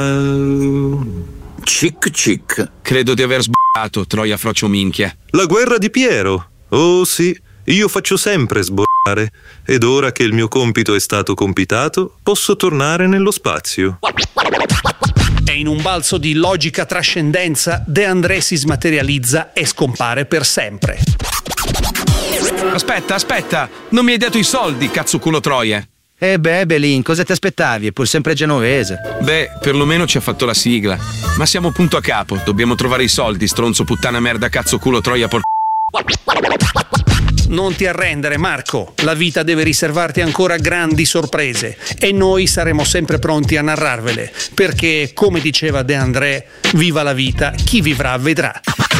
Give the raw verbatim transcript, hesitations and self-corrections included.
Cic cic. Credo di aver sbagliato, troia frocio minchia. La guerra di Piero. Oh sì, io faccio sempre sborrare. Ed ora che il mio compito è stato compitato, posso tornare nello spazio. E in un balzo di logica trascendenza, De André si smaterializza e scompare per sempre. Aspetta, aspetta, non mi hai dato i soldi, cazzo culo troia. Eh beh, Belin, cosa ti aspettavi? È pur sempre genovese. Beh, perlomeno ci ha fatto la sigla. Ma siamo punto a capo, dobbiamo trovare i soldi, stronzo puttana merda cazzo culo troia por... Non ti arrendere, Marco. La vita deve riservarti ancora grandi sorprese e noi saremo sempre pronti a narrarvele, perché, come diceva De André, viva la vita, chi vivrà vedrà.